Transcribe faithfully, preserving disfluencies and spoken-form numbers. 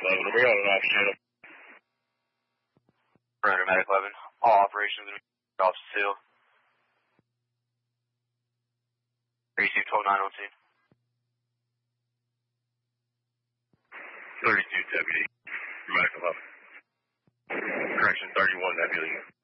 eleven, we got an option. Runner Medic eleven, all operations in Office two. Receive twelve nine on scene. thirty-two deputy, Medic eleven. Correction, thirty-one deputy.